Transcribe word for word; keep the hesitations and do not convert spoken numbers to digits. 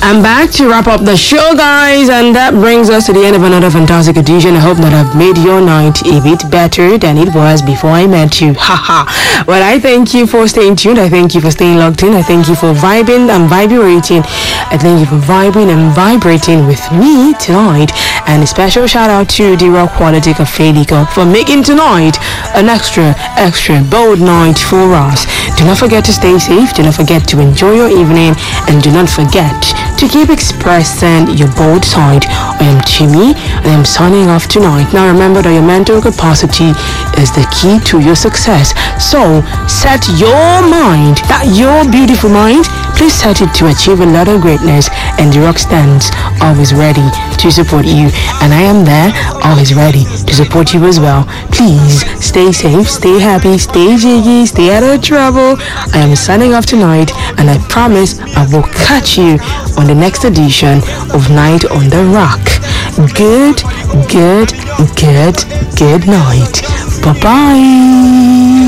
I'm back to wrap up the show, guys, and that brings us to the end of another fantastic edition. I hope that I've made your night a bit better than it was before I met you. Haha. Well, I thank you for staying tuned. I thank you for staying logged in. I thank you for vibing and vibrating. I thank you for vibing and vibrating with me tonight. And a special shout out to the Raw Quality Cafe Liquor for making tonight an extra, extra bold night for us. Do not forget to stay safe. Do not forget to enjoy your evening. And do not forget to keep expressing your bold side. I am Timmy and I'm signing off tonight. Now remember that your mental capacity is the key to your success. So set your mind, that your beautiful mind, please set it to achieve a lot of greatness, and the rock stands always ready to support you. And I am there, always ready to support you as well. Please stay safe, stay happy, stay jiggy, stay out of trouble. I am signing off tonight, and I promise I will catch you on the next edition of Night on the Rock. Good, good, good, good night. Bye-bye.